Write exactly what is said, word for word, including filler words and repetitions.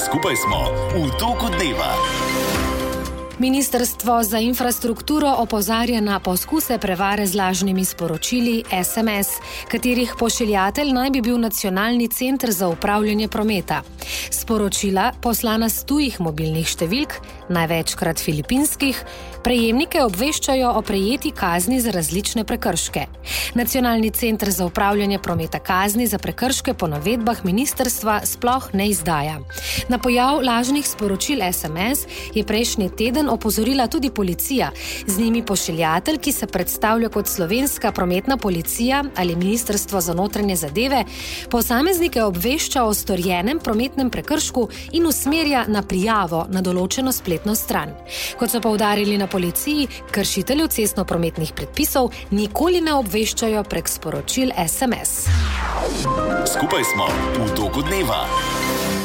Skupaj smo v toku dneva. Ministrstvo za infrastrukturo opozarja na poskuse prevare z lažnimi sporočili es em es, katerih pošiljatelj naj bi bil Nacionalni center za upravljanje prometa. Sporočila, poslana s tujih mobilnih številk, največkrat filipinskih, prejemnike obveščajo o prejeti kazni za različne prekrške. Nacionalni center za upravljanje prometa kazni za prekrške po navedbah ministrstva sploh ne izdaja. Na pojav lažnih sporočil es em es je prejšnji teden opozorila tudi policija, z njimi pošiljatelj, ki se predstavlja kot Slovenska prometna policija ali Ministrstvo za notranje zadeve, posameznike obvešča o storjenem prometnem prekršku in usmerja na prijavo na določeno spletno stran. Kot so poudarili na policiji, kršiteljev cestno-prometnih predpisov nikoli ne obveščajo prek sporočil es em es. Skupaj smo v toku dneva.